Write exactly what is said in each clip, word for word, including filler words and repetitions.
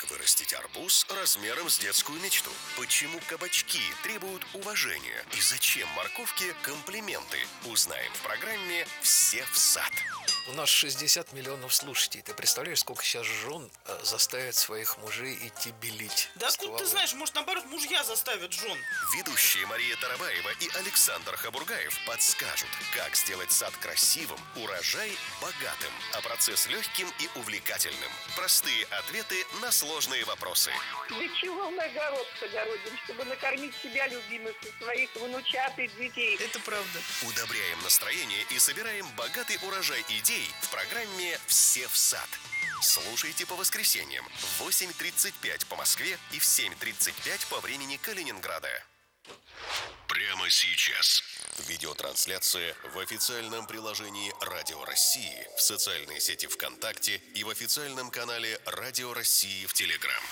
Как вырастить арбуз размером с детскую мечту? Почему кабачки требуют уважения? И зачем морковке комплименты? Узнаем в программе «Все в сад». У нас шестьдесят миллионов слушателей. Ты представляешь, сколько сейчас жен э, заставят своих мужей идти белить? Да откуда ты знаешь, может, наоборот, мужья заставят жен? Ведущие Мария Тарабаева и Александр Хабургаев подскажут, как сделать сад красивым, урожай богатым, а процесс легким и увлекательным. Простые ответы на сложные вопросы. Для чего мы огород огородим? Чтобы накормить себя любимых и своих внучат и детей. Это правда. Удобряем настроение и собираем богатый урожай идей в программе «Все в сад». Слушайте по воскресеньям в восемь тридцать пять по Москве и в семь тридцать пять по времени Калининграда. Прямо сейчас. Видеотрансляция в официальном приложении «Радио России», в социальной сети ВКонтакте и в официальном канале «Радио России» в Телеграм.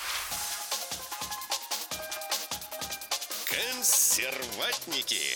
Консерватники.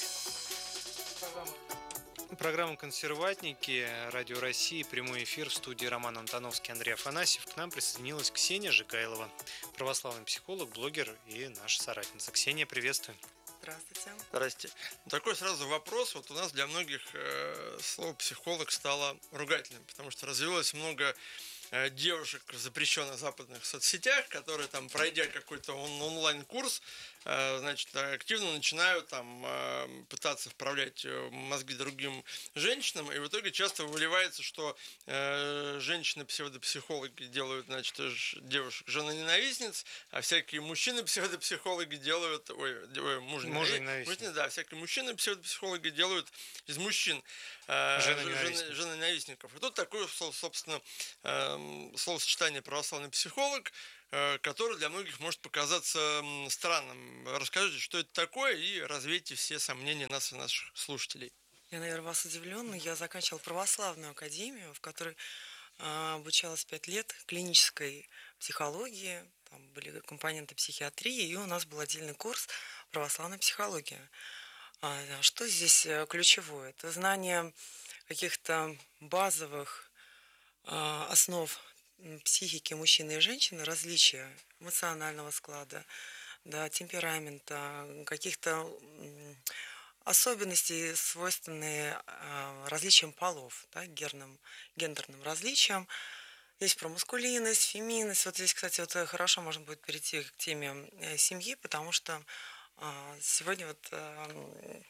Программа «Консерватники», Радио России, прямой эфир, в студии Роман Антоновский, Андрей Афанасьев. К нам присоединилась Ксения Жикайлова, православный психолог, блогер и наша соратница. Ксения, приветствую. Здравствуйте. Здрасте. Такой сразу вопрос. Вот у нас для многих э, слово «психолог» стало ругательным, потому что развилось много э, девушек в запрещенных западных соцсетях, которые там, пройдя какой-то он- онлайн-курс, э, значит, активно начинают там э, пытаться вправлять мозги другим женщинам, и в итоге часто выливается, что э, женщины-псевдопсихологи делают, значит, ж- девушек женоненавистниц, а всякие мужчины-псевдопсихологи делают, ой, ой мужа Мужа-ненавистниц. Да, всякие мужчины-псевдопсихологи делают из мужчин э, Женоненавистников. жен- женоненавистников. И тут такое, собственно, э, словосочетание «православный психолог», э, которое для многих может показаться м, странным. Расскажите, что это такое, и развейте все сомнения нас и наших слушателей. Я, наверное, вас удивлю, но я заканчивала православную академию, в которой а, обучалась пять лет клинической психологии. Там были компоненты психиатрии, и у нас был отдельный курс православной психологии. А, что здесь э, ключевое? Это знание каких-то базовых а, основ м, психики мужчины и женщины, различия эмоционального склада, да, темперамента, каких-то м, особенностей, свойственные а, различиям полов, да, герным, гендерным различиям. Здесь про маскулинность, феминность. Вот здесь, кстати, вот э, хорошо можно будет перейти к теме э, семьи, потому что а, сегодня вот а, м,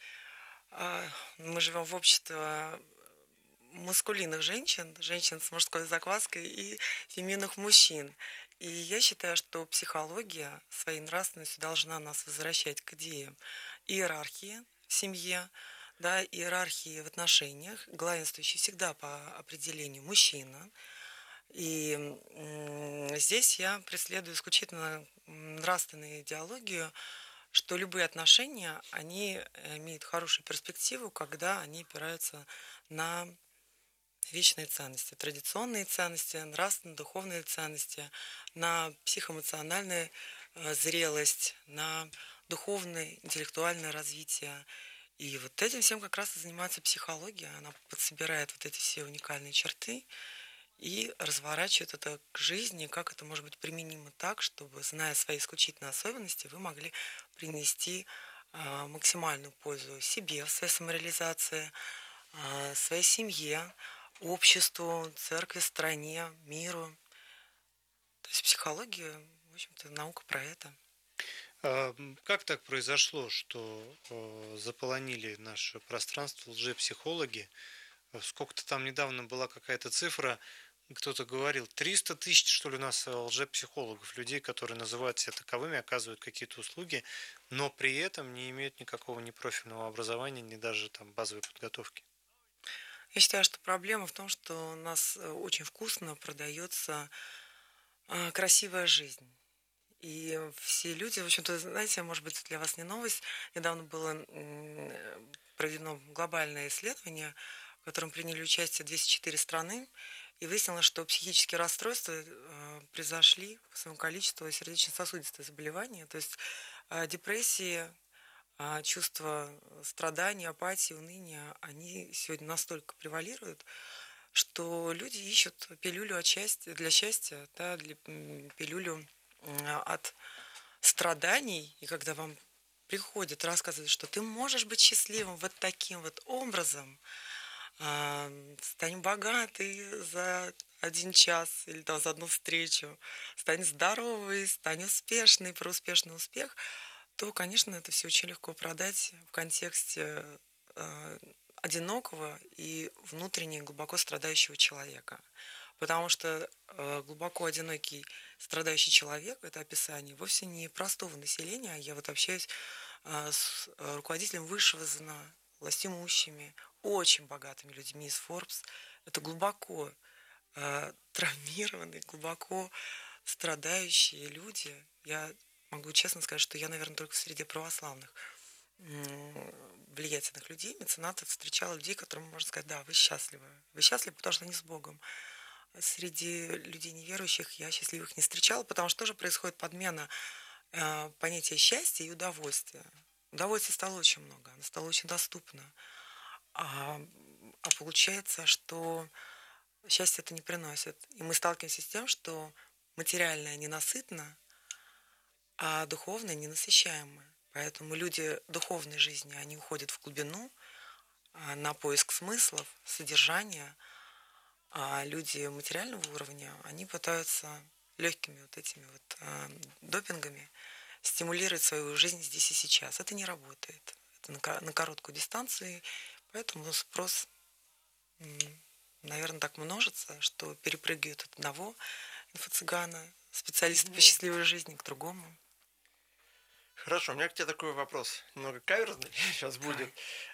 а, мы живем в обществе маскулинных женщин, женщин с мужской закваской и феминных мужчин. И я считаю, что психология своей нравственностью должна нас возвращать к идее иерархии в семье, да, иерархии в отношениях, главенствующей всегда по определению мужчина. И м, здесь я преследую исключительно м, нравственную идеологию, что любые отношения, они имеют хорошую перспективу, когда они опираются на вечные ценности, традиционные ценности, нравственно-духовные ценности, на психоэмоциональную э, зрелость, на духовное, интеллектуальное развитие. И вот этим всем как раз и занимается психология. Она подсобирает вот эти все уникальные черты и разворачивает это к жизни, как это может быть применимо так, чтобы, зная свои исключительные особенности, вы могли принести э, максимальную пользу себе в своей самореализации, э, своей семье, обществу, церкви, стране, миру. То есть психология, в общем-то, наука про это. А, м, Как так произошло, что э, заполонили наше пространство лжепсихологи? Э, Сколько-то там недавно была какая-то цифра, кто-то говорил, триста тысяч, что ли, у нас э, лжепсихологов, людей, которые называют себя таковыми, оказывают какие-то услуги, но при этом не имеют никакого ни профильного образования, ни даже там базовой подготовки. Я считаю, что проблема в том, что у нас э, очень вкусно продается э, красивая жизнь. И все люди, в общем-то, знаете, может быть, для вас не новость, недавно было м, проведено глобальное исследование, в котором приняли участие двести четыре страны, и выяснилось, что психические расстройства э, произошли по своему количеству сердечно-сосудистые заболевания, то есть э, депрессии, а чувства страдания, апатии, уныния, они сегодня настолько превалируют, что люди ищут пилюлю от счастья, для счастья, да, для, пилюлю от страданий. И когда вам приходит рассказывать, что ты можешь быть счастливым вот таким вот образом, стань богатый за один час или там, за одну встречу, стань здоровый, стань успешный, про успешный успех, то, конечно, это все очень легко продать в контексте э, одинокого и внутренне глубоко страдающего человека. Потому что э, глубоко одинокий страдающий человек – это описание вовсе не простого населения. Я вот общаюсь э, с руководителем высшего звена, властимущими, очень богатыми людьми из Forbes. Это глубоко э, травмированные, глубоко страдающие люди. Я могу честно сказать, что я, наверное, только в среде православных влиятельных людей, меценатов, встречала людей, которым можно сказать, да, вы счастливы. Вы счастливы, потому что они с Богом. Среди людей неверующих я счастливых не встречала, потому что тоже происходит подмена э, понятия счастья и удовольствия. Удовольствия стало очень много, оно стало очень доступно. А, а получается, что счастье это не приносит. И мы сталкиваемся с тем, что материальное ненасытно, а духовное ненасыщаемо. Поэтому люди духовной жизни, они уходят в глубину на поиск смыслов, содержания, а люди материального уровня, они пытаются легкими вот этими вот э, допингами стимулировать свою жизнь здесь и сейчас. Это не работает. Это на, на короткую дистанцию, поэтому спрос, наверное, так множится, что перепрыгивает от одного инфо-цыгана, специалиста по счастливой жизни, к другому. Хорошо, у меня к тебе такой вопрос, немного каверзный сейчас будет.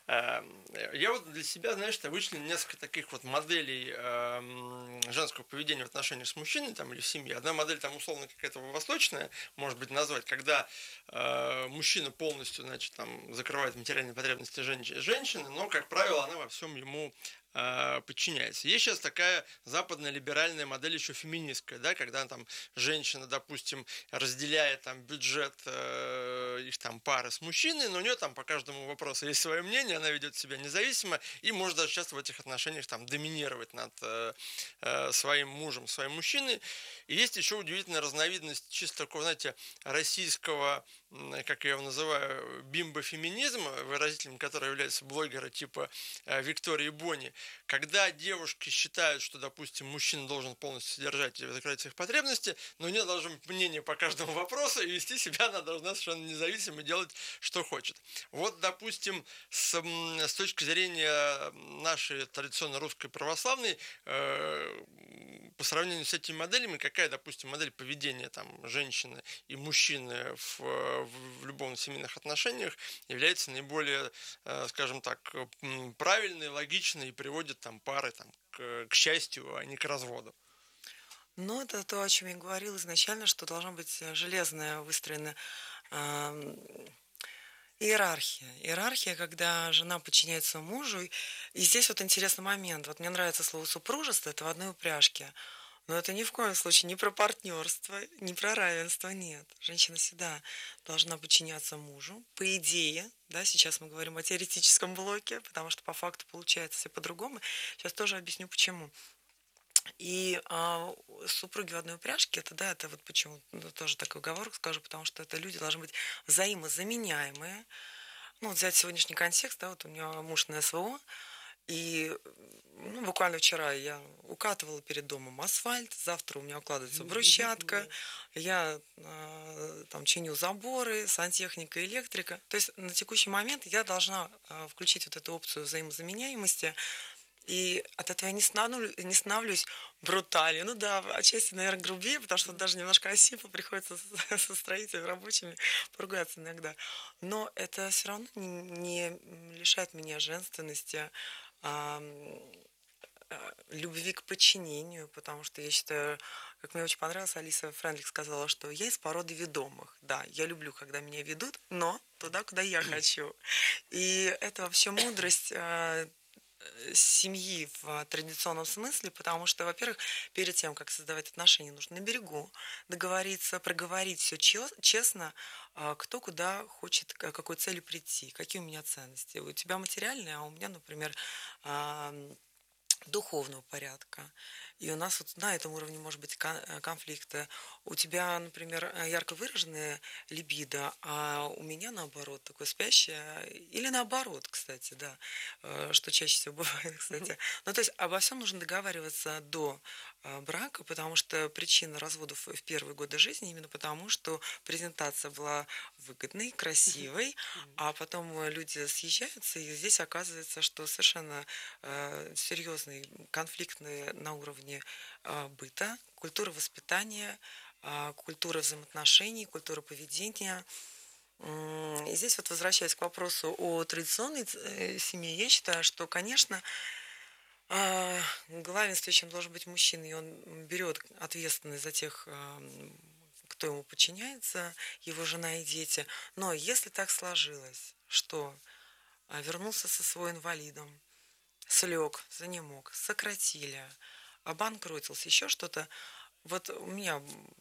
Я вот для себя, знаешь, вычленил несколько таких вот моделей женского поведения в отношениях с мужчиной там, или в семье. Одна модель там условно какая-то восточная, может быть, назвать, когда мужчина полностью, значит, там, закрывает материальные потребности женщины, но, как правило, она во всем ему подчиняется. Есть сейчас такая западная либеральная модель еще феминистская, да, когда там женщина, допустим, разделяет там бюджет э, их там пары с мужчиной, но у нее там по каждому вопросу есть свое мнение, она ведет себя независимо и может даже часто в этих отношениях там доминировать над э, э, своим мужем, своим мужчиной. И есть еще удивительная разновидность чисто такого, знаете, российского, как я его называю, бимбо-феминизма, выразителем которого являются блогеры типа Виктории Бонни, когда девушки считают, что, допустим, мужчина должен полностью содержать и закрыть своих потребности, но у нее должно быть мнение по каждому вопросу, и вести себя она должна совершенно независимо делать, что хочет. Вот, допустим, с, с точки зрения нашей традиционно русской православной, э, по сравнению с этими моделями, какая, допустим, модель поведения там, женщины и мужчины в, в любовно-семейных отношениях является наиболее, э, скажем так, правильной, логичной и приводит там, пары там, к, к счастью, а не к разводу? Ну, это то, о чем я говорила изначально, что должна быть железная выстроена э, иерархия. Иерархия, когда жена подчиняется мужу. И здесь вот интересный момент. Вот мне нравится слово супружество, это в одной упряжке. Но это ни в коем случае не про партнерство, не про равенство, нет. Женщина всегда должна подчиняться мужу. По идее, да, сейчас мы говорим о теоретическом блоке, потому что по факту получается все по-другому. Сейчас тоже объясню, почему. И а, супруги в одной упряжке, это, да, это вот почему, ну, тоже такой оговорку скажу, потому что это люди должны быть взаимозаменяемые. Ну, вот взять сегодняшний контекст, да, вот у меня муж на СВО, и ну, буквально вчера я укатывала перед домом асфальт, завтра у меня укладывается брусчатка, я э, там чиню заборы, сантехника, электрика. То есть на текущий момент я должна э, включить вот эту опцию взаимозаменяемости, и от этого я не становлюсь, не становлюсь брутальной. Ну да, отчасти, наверное, грубее, потому что даже немножко осипло, приходится со строителями рабочими поругаться иногда. Но это все равно не, не лишает меня женственности, а, а, любви к подчинению, потому что я считаю, как мне очень понравилось, Алиса Френдлих сказала, что я из породы ведомых. Да, я люблю, когда меня ведут, но туда, куда я хочу. И это вообще мудрость семьи в традиционном смысле, потому что, во-первых, перед тем, как создавать отношения, нужно на берегу договориться, проговорить все честно, кто куда хочет, к какой цели прийти, какие у меня ценности. У тебя материальные, а у меня, например, духовного порядка. И у нас вот на этом уровне может быть конфликты. У тебя, например, ярко выраженная либидо, а у меня, наоборот, такое спящее. Или наоборот, кстати, да, что чаще всего бывает, кстати. Ну, то есть обо всем нужно договариваться до брака, потому что причина разводов в первые годы жизни именно потому, что презентация была выгодной, красивой, а потом люди съезжаются, и здесь оказывается, что совершенно э, серьезные конфликтные на уровне э, быта, культура воспитания, э, культура взаимоотношений, культура поведения. И здесь вот, возвращаясь к вопросу о традиционной семье, я считаю, что, конечно, главенствующим должен быть мужчина, и он берет ответственность за тех, кто ему подчиняется, его жена и дети. Но если так сложилось, что вернулся со своим инвалидом, слег, занемог, сократили, обанкротился, еще что-то, вот у меня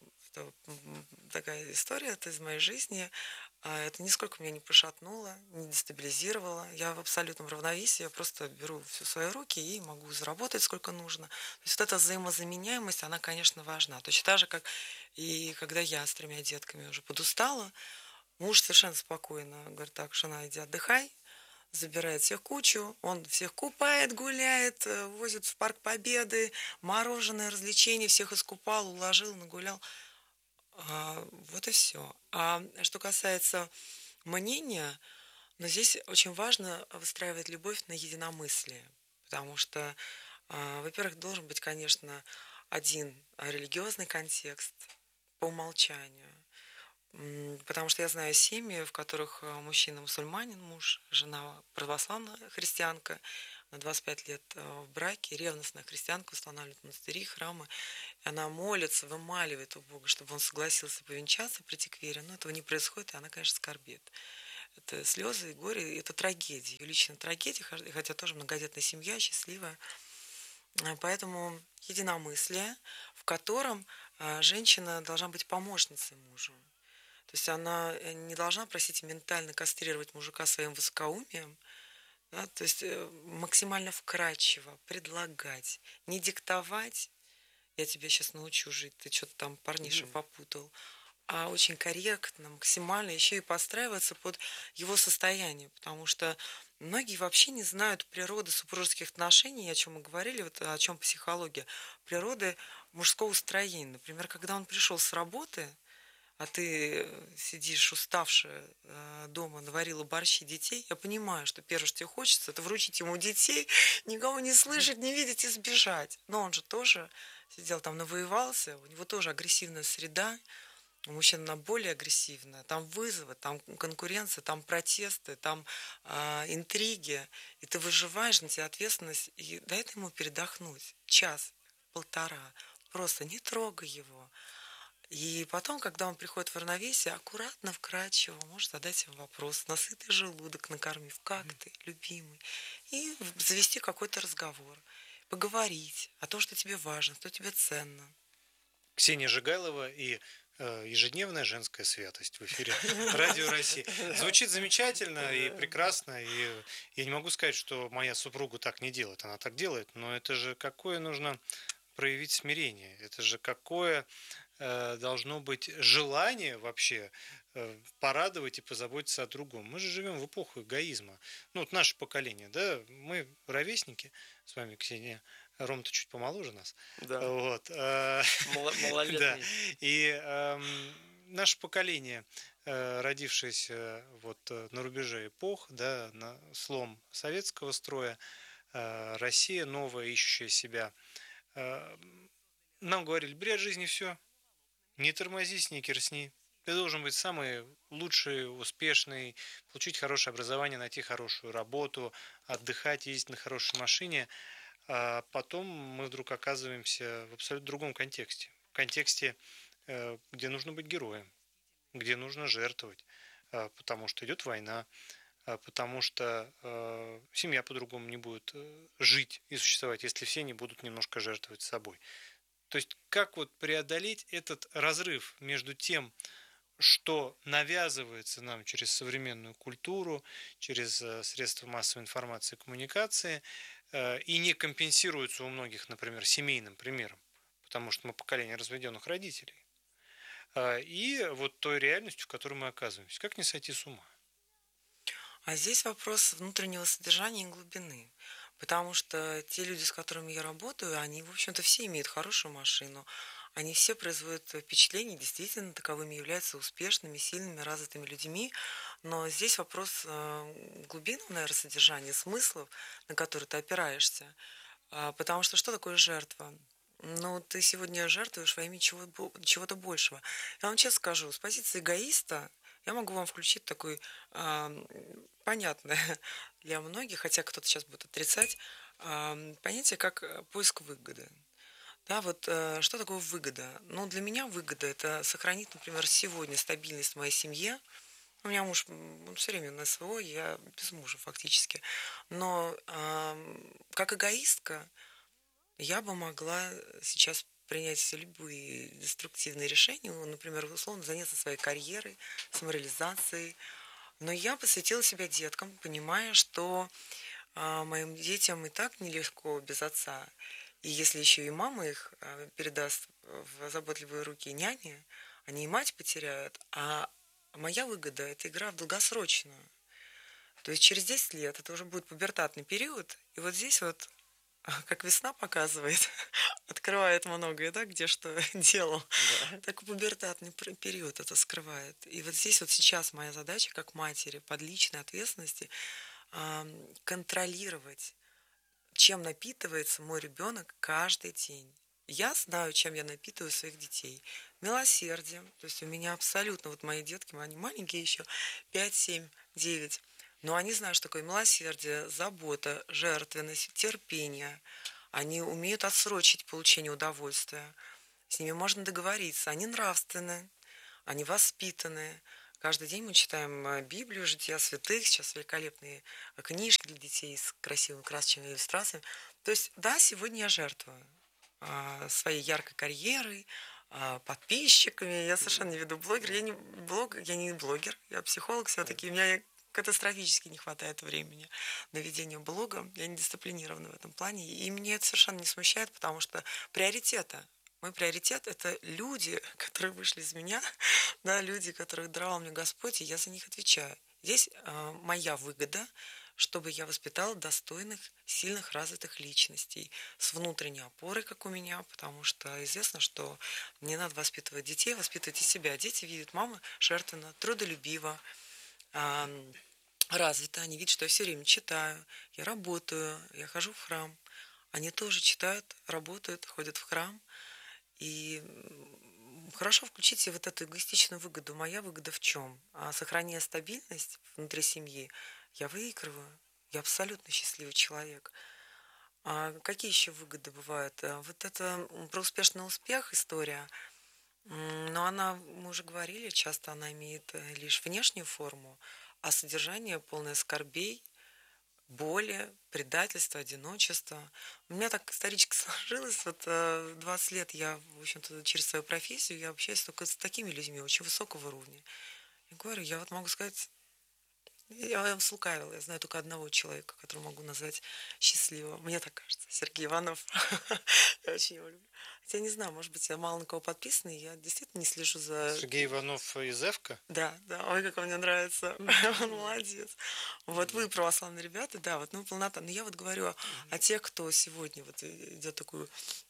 такая история, это из моей жизни. Это нисколько меня не пошатнуло, не дестабилизировало. Я в абсолютном равновесии, я просто беру все в свои руки и могу заработать сколько нужно. То есть вот эта взаимозаменяемость, она, конечно, важна. Точно так же, как и когда я с тремя детками уже подустала, муж совершенно спокойно говорит: так, жена, иди отдыхай, забирает всех кучу, он всех купает, гуляет, возит в парк Победы, мороженое, развлечения, всех искупал, уложил, нагулял. Вот и все. А что касается мнения, но здесь очень важно выстраивать любовь на единомыслие, потому что, во-первых, должен быть, конечно, один религиозный контекст по умолчанию, потому что я знаю семьи, в которых мужчина мусульманин, муж, жена православная христианка, на двадцать пять лет в браке, ревностная христианка, устанавливает монастыри, храмы. И она молится, вымаливает у Бога, чтобы он согласился повенчаться, прийти к вере. Но этого не происходит, и она, конечно, скорбит. Это слезы и горе, это трагедия. Ее личная трагедия, хотя тоже многодетная семья, счастливая. Поэтому единомыслие, в котором женщина должна быть помощницей мужу. То есть она не должна, простите, ментально кастрировать мужика своим высокоумием, да, то есть максимально вкрадчиво предлагать, не диктовать: я тебя сейчас научу жить, ты что-то там парниша попутал, а очень корректно, максимально еще и подстраиваться под его состояние, потому что многие вообще не знают природы супружеских отношений, о чем мы говорили, вот о чем психология, природы мужского строения. Например, когда он пришел с работы, а ты сидишь уставшая дома, наварила борщи детей, я понимаю, что первое, что тебе хочется, это вручить ему детей, никого не слышать, не видеть и сбежать. Но он же тоже сидел там, навоевался, у него тоже агрессивная среда, у мужчин она более агрессивная, там вызовы, там конкуренция, там протесты, там э, интриги, и ты выживаешь, на тебя ответственность, и дай ты ему передохнуть час, полтора, просто не трогай его. И потом, когда он приходит в равновесие, аккуратно, вкрадчиво, может задать ему вопрос, насытый желудок накормив, как ты, любимый, и завести какой-то разговор, поговорить о том, что тебе важно, что тебе ценно. Ксения Жигайлова и э, ежедневная женская святость в эфире Радио России. Звучит замечательно и прекрасно, и я не могу сказать, что моя супруга так не делает, она так делает, но это же какое нужно проявить смирение, это же какое должно быть желание вообще порадовать и позаботиться о другом. Мы же живем в эпоху эгоизма. Ну, вот наше поколение, да, мы ровесники с вами, Ксения. Ром-то чуть помоложе нас. Да. Вот. Малолетний. Да. И э, наше поколение, э, родившееся вот на рубеже эпох, да, на слом советского строя, э, Россия новая, ищущая себя, э, нам говорили: бери от жизни все. Не тормозись, не кирсни. Ты должен быть самый лучший, успешный, получить хорошее образование, найти хорошую работу, отдыхать, ездить на хорошей машине. А потом мы вдруг оказываемся в абсолютно другом контексте. В контексте, где нужно быть героем, где нужно жертвовать, потому что идет война, потому что семья по-другому не будет жить и существовать, если все не будут немножко жертвовать собой. То есть как вот преодолеть этот разрыв между тем, что навязывается нам через современную культуру, через средства массовой информации и коммуникации, э, и не компенсируются у многих, например, семейным примером, потому что мы поколение разведенных родителей, э, и вот той реальностью, в которой мы оказываемся. Как не сойти с ума? А здесь вопрос внутреннего содержания и глубины. Потому что те люди, с которыми я работаю, они, в общем-то, все имеют хорошую машину. Они все производят впечатление, действительно таковыми являются успешными, сильными, развитыми людьми. Но здесь вопрос э, глубинного, наверное, содержания, смыслов, на которые ты опираешься. А, потому что что такое жертва? Ну, ты сегодня жертвуешь во имя чего, чего-то большего. Я вам честно скажу, с позиции эгоиста я могу вам включить такой э, понятное для многих, хотя кто-то сейчас будет отрицать, э, понятие как поиск выгоды. Да, вот э, что такое выгода? Ну, для меня выгода – это сохранить, например, сегодня стабильность в моей семье. У меня муж, он все время на СВО, я без мужа фактически. Но э, как эгоистка я бы могла сейчас принять любые деструктивные решения, ну, например, условно заняться своей карьерой, самореализацией. Но я посвятила себя деткам, понимая, что а, моим детям и так нелегко без отца. И если еще и мама их а, передаст в заботливые руки няни, они и мать потеряют. А моя выгода – это игра в долгосрочную. То есть через десять лет это уже будет пубертатный период. И вот здесь вот, как весна показывает, открывает многое, да, где что делал, да. Так и пубертатный период это скрывает. И вот здесь вот сейчас моя задача как матери под личной ответственности э, контролировать, чем напитывается мой ребенок каждый день. Я знаю, чем я напитываю своих детей. Милосердием. То есть у меня абсолютно, вот мои детки, они маленькие еще, пять, семь, девять. Но они знают, что такое милосердие, забота, жертвенность, терпение. Они умеют отсрочить получение удовольствия. С ними можно договориться. Они нравственны, они воспитаны. Каждый день мы читаем Библию, жития святых. Сейчас великолепные книжки для детей с красивыми красочными иллюстрациями. То есть, да, сегодня я жертвую своей яркой карьерой, подписчиками. Я совершенно не веду блогер. Я не, блог, я не блогер, я психолог все-таки. У меня катастрофически не хватает времени на ведение блога. Я не дисциплинирована в этом плане. И меня это совершенно не смущает, потому что приоритеты. Мой приоритет – это люди, которые вышли из меня, да, люди, которых даровал мне Господь, и я за них отвечаю. Здесь э, моя выгода, чтобы я воспитала достойных, сильных, развитых личностей с внутренней опорой, как у меня, потому что известно, что не надо воспитывать детей, воспитывайте себя. Дети видят маму жертвенно, трудолюбиво, э, развито. Они видят, что я все время читаю, я работаю, я хожу в храм. Они тоже читают, работают, ходят в храм. И хорошо включите вот эту эгоистичную выгоду. Моя выгода в чем? А сохраняя стабильность внутри семьи, я выигрываю. Я абсолютно счастливый человек. А какие еще выгоды бывают? Вот это про успешный успех история. Но она, мы уже говорили, часто она имеет лишь внешнюю форму, а содержание полное скорбей, боли, предательства, одиночества. У меня так исторически сложилось. Вот двадцать лет я, в общем-то, через свою профессию, я общаюсь только с такими людьми очень высокого уровня. Я говорю, я вот могу сказать, я вам слукавила, я знаю только одного человека, которого могу назвать счастливым. Мне так кажется, Сергей Иванов. Я очень его люблю. Хотя не знаю, может быть, я мало на кого подписана, я действительно не слежу за... Сергей Иванов из Эвка? Да, да, ой, как он мне нравится, он молодец. Вот вы православные ребята, да, вот, ну, полнота. Но я вот говорю о тех, кто сегодня вот идет такую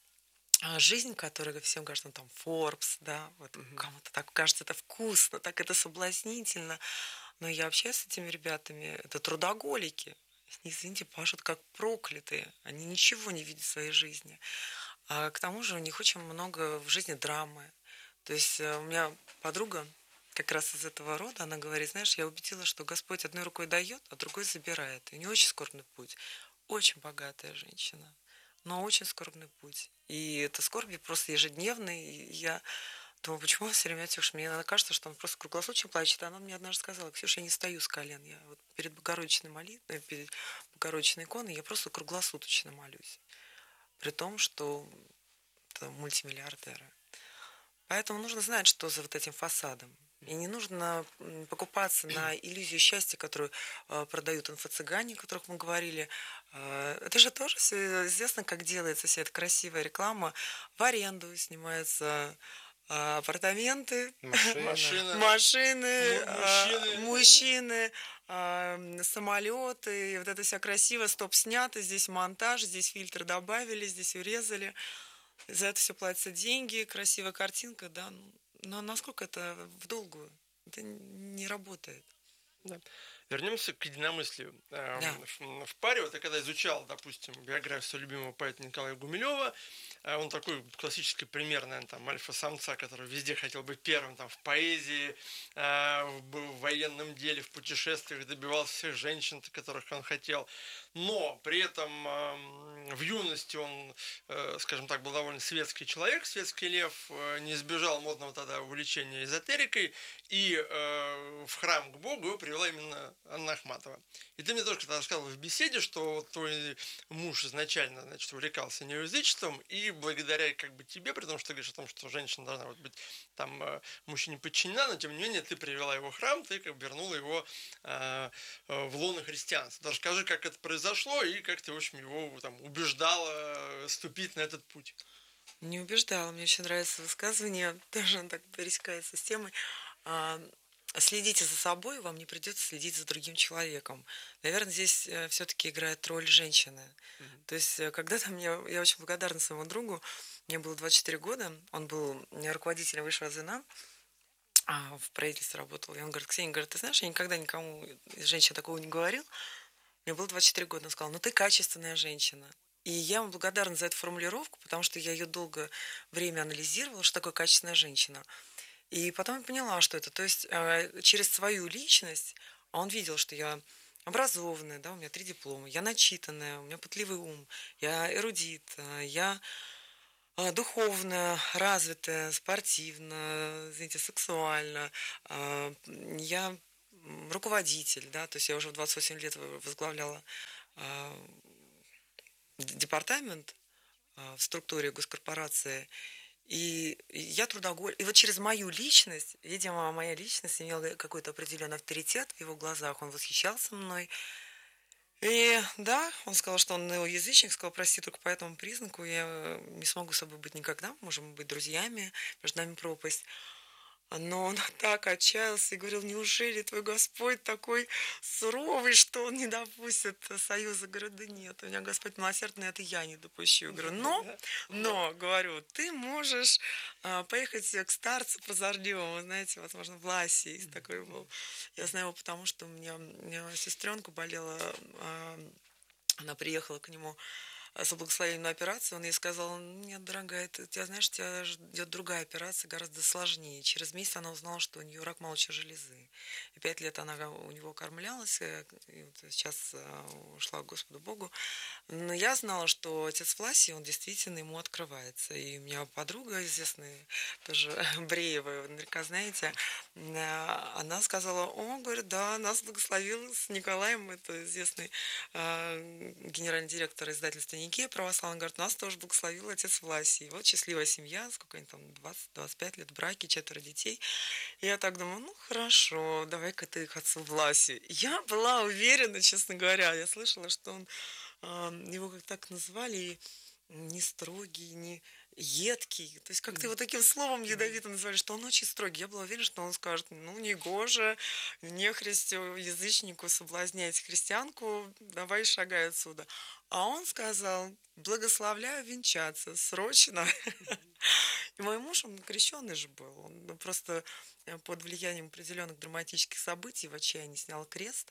жизнь, которая всем кажется, ну, там, Forbes, да, вот кому-то так кажется, это вкусно, так это соблазнительно. Но я общаюсь с этими ребятами, это трудоголики. Они, извините, пашут как проклятые. Они ничего не видят в своей жизни. А к тому же у них очень много в жизни драмы. То есть у меня подруга как раз из этого рода, она говорит, знаешь, я убедила, что Господь одной рукой дает, а другой забирает. И у нее очень скорбный путь. Очень богатая женщина, но очень скорбный путь. И это скорби просто ежедневный. И я думаю, почему все время Ксюша? Мне иногда кажется, что он просто круглосуточно плачет. Она мне однажды сказала, Ксюша, я не стою с колен. Я вот перед Богородичной молитвой, перед Богородичной иконой, я просто круглосуточно молюсь. При том, что это мультимиллиардеры. Поэтому нужно знать, что за вот этим фасадом. И не нужно покупаться на иллюзию счастья, которую э, продают инфо-цыгане, о которых мы говорили. Э, это же тоже все известно, как делается вся эта красивая реклама. В аренду снимаются э, апартаменты, Машина. Машина. машины, Му- э, мужчины. мужчины, э, самолеты. И вот это вся красиво, стоп снято, здесь монтаж, здесь фильтры добавили, здесь урезали. За это все платятся деньги, красивая картинка, да. Но насколько это в долгую? Это не работает. Да. Вернемся к единомыслию. Эм, Да. В, в паре, вот я когда изучал, допустим, биографию любимого поэта Николая Гумилева, э, он такой классический пример, наверное, там, альфа-самца, который везде хотел быть первым, там, в поэзии, э, в, в военном деле, в путешествиях, добивался всех женщин, которых он хотел. Но при этом э, в юности он, э, скажем так, был довольно светский человек, светский лев, э, не избежал модного тогда увлечения эзотерикой, и э, в храм к Богу его привела именно Анна Ахматова. И ты мне тоже когда рассказывал в беседе, что вот твой муж изначально, значит, увлекался неоязычеством, и благодаря как бы тебе, при том, что ты говоришь о том, что женщина должна вот быть там э, мужчине подчинена, но тем не менее ты привела его в храм, ты как бы вернула его э, э, в лоно христианства. Расскажи, как это произошло и как ты, в общем, его там убеждала ступить на этот путь. Не убеждала. Мне очень нравится высказывание, тоже он так пересекается с темой. А, Следите за собой, вам не придется следить за другим человеком. Наверное, здесь все-таки играет роль женщины. Mm-hmm. То есть, когда-то мне, я очень благодарна своему другу, мне было двадцать четыре года, он был руководителем высшего звена, а в правительстве работал. И он говорит: Ксения, говорит, ты знаешь, я никогда никому из женщин такого не говорил. Мне было двадцать четыре года, он сказал: ну ты качественная женщина. И я ему благодарна за эту формулировку, потому что я ее долгое время анализировала, что такое качественная женщина. И потом я поняла, что это. То есть через свою личность он видел, что я образованная, да, у меня три диплома, я начитанная, у меня пытливый ум, я эрудит, я духовно развитая, спортивно, знаете, сексуально, я руководитель, да, то есть я уже в двадцать восемь лет возглавляла департамент в структуре госкорпорации. И я трудоголик. И вот через мою личность, видимо, моя личность имела какой-то определенный авторитет в его глазах. Он восхищался мной. И да, он сказал, что он неоязычник, сказал: прости, только по этому признаку я не смогу с собой быть никогда. Можем быть друзьями, между нами пропасть. Но он так отчаялся и говорил: неужели твой Господь такой суровый, что он не допустит союза? Говорю: да нет, у меня Господь милосердный, это я не допущу. Говорю: но, но, говорю, ты можешь а, поехать к старцу прозорливому, знаете, возможно, Власий есть такой был. Я знаю его, потому что у меня, у меня сестренка болела, а, она приехала к нему с благословением на операцию, он ей сказал: нет, дорогая, ты, тебя, знаешь, тебя ждет другая операция, гораздо сложнее. Через месяц она узнала, что у нее рак молочной железы. И пять лет она у него кормлялась, и вот сейчас ушла к Господу Богу. Но я знала, что отец Власий, он действительно ему открывается. И у меня подруга известная, тоже Бреева, вы наверняка знаете, она сказала: о, говорит, да, нас благословил с Николаем, это известный э, генеральный директор издательства «Никея» православный, говорит, нас тоже благословил отец Власий. Вот счастливая семья, сколько они там, двадцать-двадцать пять лет браки, четверо детей. И я так думаю: ну хорошо, давай-ка ты к отцу Власию. Я была уверена, честно говоря, я слышала, что он, э, его как так назвали, не строгий, не едкий, то есть как-то его таким словом ядовитым назвали, что он очень строгий. Я была уверена, что он скажет: ну, не гоже нехристю, язычнику соблазнять христианку, давай шагай отсюда. А он сказал: благословляю венчаться срочно. И мой муж, он крещеный же был, он просто под влиянием определенных драматических событий в отчаянии снял крест.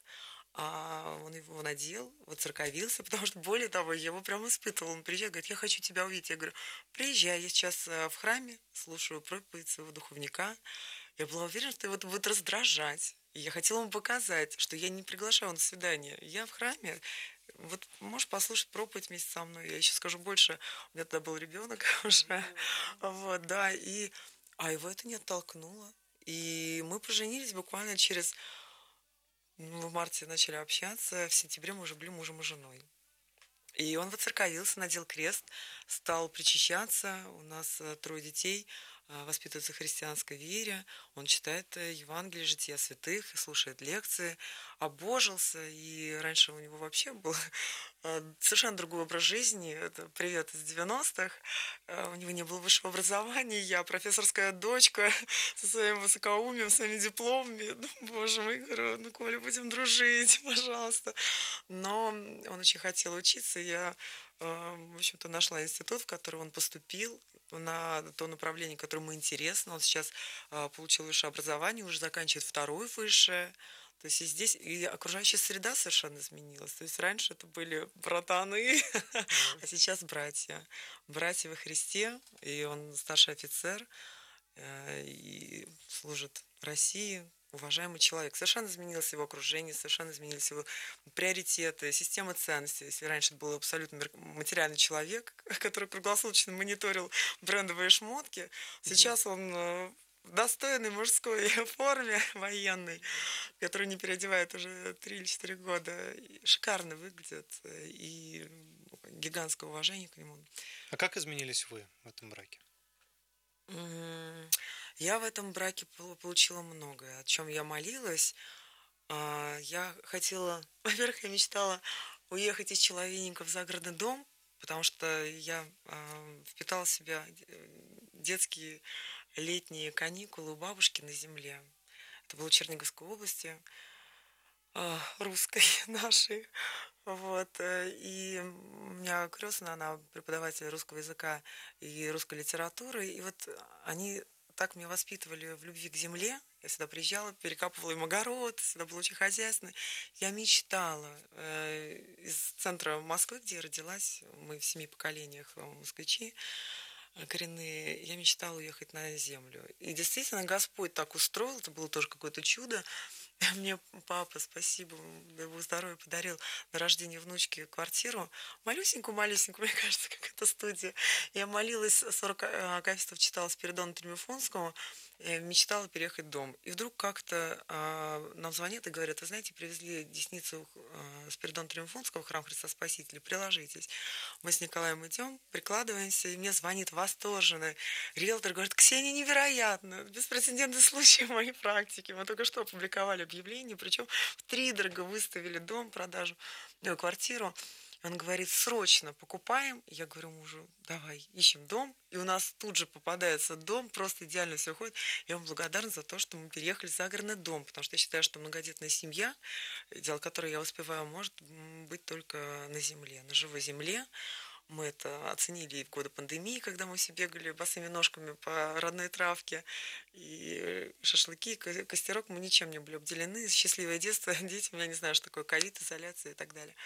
А он его надел, воцерковился, потому что, более того, я его прям испытывал. Он приезжает, говорит: я хочу тебя увидеть. Я говорю: приезжай, я сейчас в храме слушаю проповедь своего духовника. Я была уверена, что его это будет раздражать. И я хотела ему показать, что я не приглашаю на свидание. Я в храме, вот можешь послушать проповедь вместе со мной. Я еще скажу больше, у меня тогда был ребенок уже. Вот, да, и... А его это не оттолкнуло. И мы поженились буквально через... В марте начали общаться, в сентябре мы уже были мужем и женой. И он воцерковился, надел крест, стал причащаться. У нас трое детей. воспитывается в христианской вере, он читает Евангелие, жития святых, слушает лекции, обожился, и раньше у него вообще был совершенно другой образ жизни. Это привет из девяностых. У него не было высшего образования, я профессорская дочка со своим высокоумием, своими дипломами. Ну, боже мой, говорю, ну, Коля, будем дружить, пожалуйста. Но он очень хотел учиться, и я, в общем-то, нашла институт, в который он поступил, на то направление, которое ему интересно. Он сейчас получил высшее образование, уже заканчивает второе высшее. То есть и здесь и окружающая среда совершенно изменилась. То есть раньше это были братаны, а сейчас братья. Братья во Христе, и он старший офицер, и служит России, уважаемый человек. Совершенно изменилось его окружение, совершенно изменились его приоритеты, система ценностей. Если раньше это был абсолютно материальный человек, который круглосуточно мониторил брендовые шмотки, сейчас он в достойной мужской форме военной, которую не переодевает уже три или четыре года, шикарно выглядит, и гигантское уважение к нему. А как изменились вы в этом браке? Я в этом браке получила многое, о чем я молилась. Я хотела, во-первых, я мечтала уехать из Человейника в загородный дом, потому что я впитала в себя детские летние каникулы у бабушки на земле. Это было в Черниговской области, русской нашей. Вот. И у меня крестная, она преподаватель русского языка и русской литературы. И вот они так меня воспитывали в любви к земле. Я сюда приезжала, перекапывала им огород, сюда было очень хозяйственно. Я мечтала э, из центра Москвы, где я родилась, мы в семи поколениях москвичи коренные, я мечтала уехать на землю. И действительно, Господь так устроил, это было тоже какое-то чудо. Мне папа, спасибо, дай Бог здоровья, подарил на рождение внучки квартиру. Малюсенькую-малюсенькую, мне кажется, как это студия. Я молилась, сорок акафистов читала Спиридона Тремифунского, мечтала переехать в дом. И вдруг как-то э, нам звонят и говорят: вы знаете, привезли десницу э, Спиридона Тремифунского в храм Христа Спасителя, приложитесь. Мы с Николаем идем, прикладываемся, и мне звонит восторженный риэлтор, говорит: Ксения, невероятно, беспрецедентный случай в моей практике. Мы только что опубликовали объявление, причем втридорого выставили дом, продажу, ну, квартиру. Он говорит: срочно покупаем. Я говорю мужу: давай, ищем дом. И у нас тут же попадается дом, просто идеально все ходит. Я вам благодарна за то, что мы переехали в загородный дом, потому что я считаю, что многодетная семья, дело которое я успеваю, может быть только на земле, на живой земле. Мы это оценили и в годы пандемии, когда мы все бегали босыми ножками по родной травке. И шашлыки, костерок, мы ничем не были обделены. Счастливое детство, дети, я не знаю, что такое ковид, изоляция и так далее.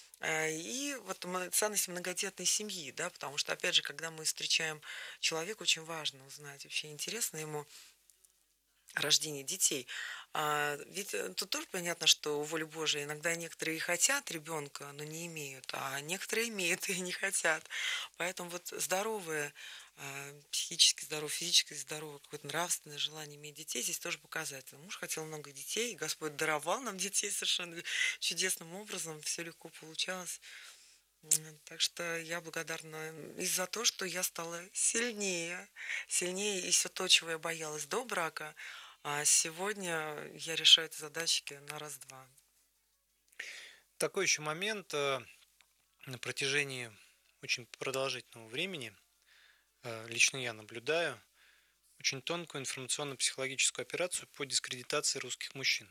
И вот ценность многодетной семьи, да, потому что, опять же, когда мы встречаем человека, очень важно узнать, вообще интересно ему рождение детей. А ведь тут тоже понятно, что волю Божию иногда некоторые и хотят ребенка, но не имеют, а некоторые имеют и не хотят. Поэтому вот здоровое, психически здоровое, физически здоровое, какое-то нравственное желание иметь детей здесь тоже показательно. Муж хотел много детей, и Господь даровал нам детей совершенно чудесным образом, все легко получалось. Так что я благодарна и за то, что я стала сильнее, сильнее, и все то, чего я боялась до брака, а сегодня я решаю эти задачки на раз-два. Такой еще момент. На протяжении очень продолжительного времени лично я наблюдаю очень тонкую информационно-психологическую операцию по дискредитации русских мужчин.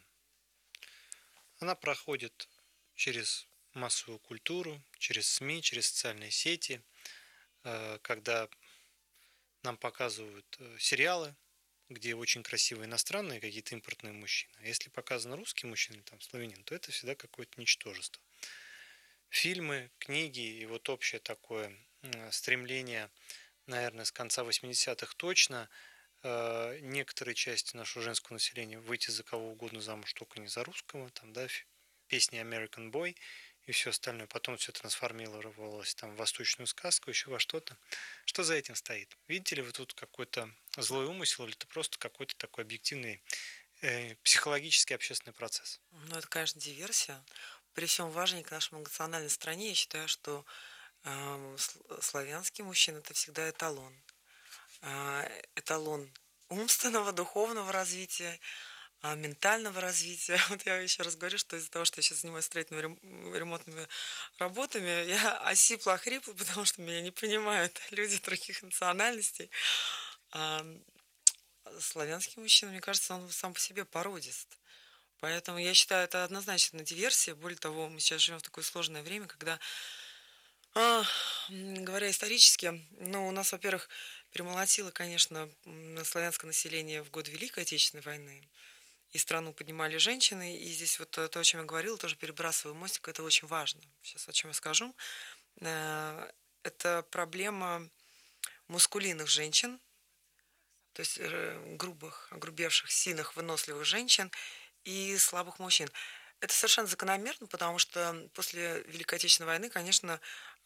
Она проходит через массовую культуру, через СМИ, через социальные сети, когда нам показывают сериалы, где очень красивые иностранные какие-то импортные мужчины. А если показан русский мужчина или там славянин, то это всегда какое-то ничтожество. Фильмы, книги и вот общее такое стремление, наверное, с конца восьмидесятых точно, некоторые части нашего женского населения выйти за кого угодно замуж, только не за русского, там, да, песни American Boy и все остальное. Потом все трансформировалось там в восточную сказку, еще во что-то. Что за этим стоит? Видите ли вы тут какой-то злой умысел, или это просто какой-то такой объективный э, психологический общественный процесс? Ну, это, конечно, диверсия. При всем уважении к нашей многонациональной стране, я считаю, что э, славянский мужчина – это всегда эталон. эталон умственного, духовного развития, ментального развития. Вот я еще раз говорю, что из-за того, что я сейчас занимаюсь строительными ремонтными работами, я осипла, охрипла, потому что меня не понимают люди других национальностей. А славянский мужчина, мне кажется, он сам по себе породист. Поэтому я считаю, это однозначно диверсия. Более того, мы сейчас живем в такое сложное время, когда, а, говоря исторически, ну, у нас, во-первых, перемолотило, конечно, славянское население в годы Великой Отечественной войны. И страну поднимали женщины. И здесь вот то, о чем я говорила, тоже перебрасываю мостик, это очень важно. Сейчас о чем я скажу. Это проблема мускулинных женщин, то есть грубых, огрубевших, сильных, выносливых женщин и слабых мужчин. Это совершенно закономерно, потому что после Великой Отечественной войны, конечно,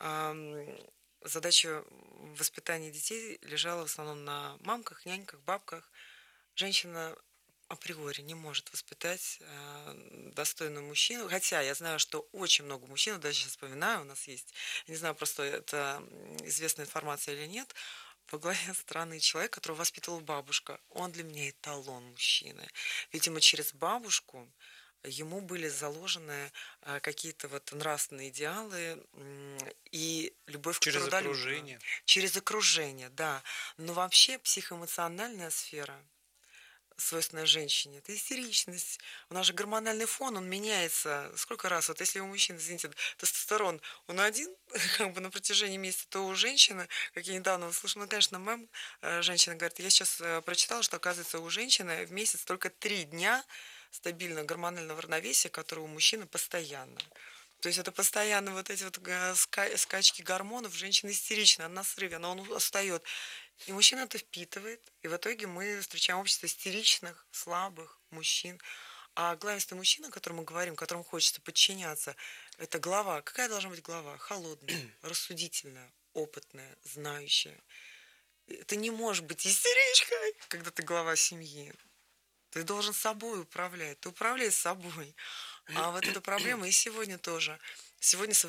задача воспитания детей лежала в основном на мамках, няньках, бабках. Женщина априори не может воспитать достойного мужчину. Хотя я знаю, что очень много мужчин, даже сейчас вспоминаю, у нас есть, я не знаю, просто это известная информация или нет, во главе страны человек, которого воспитывала бабушка. Он для меня эталон мужчины. Видимо, через бабушку ему были заложены какие-то вот нравственные идеалы и любовь к трудолюбию. Через окружение. Через окружение, да. Но вообще психоэмоциональная сфера, свойственная женщине, это истеричность. У нас же гормональный фон, он меняется. Сколько раз? Вот если у мужчины, извините, тестостерон, он один, как бы на протяжении месяца, то у женщины, как я недавно услышала, ну, конечно, мем, женщина говорит, я сейчас прочитала, что, оказывается, у женщины в месяц только три дня стабильного гормонального равновесия, которое у мужчины постоянно. То есть это постоянно вот эти вот скачки гормонов, женщина истерична, она на срыве, она он устает. И мужчина это впитывает, и в итоге мы встречаем общество истеричных, слабых мужчин. А главенственный мужчина, о котором мы говорим, которому хочется подчиняться, это глава. Какая должна быть глава? Холодная, рассудительная, опытная, знающая. Ты не можешь быть истеричкой, когда ты глава семьи. Ты должен собой управлять. Ты управляй собой. А вот эта проблема и сегодня тоже. Сегодня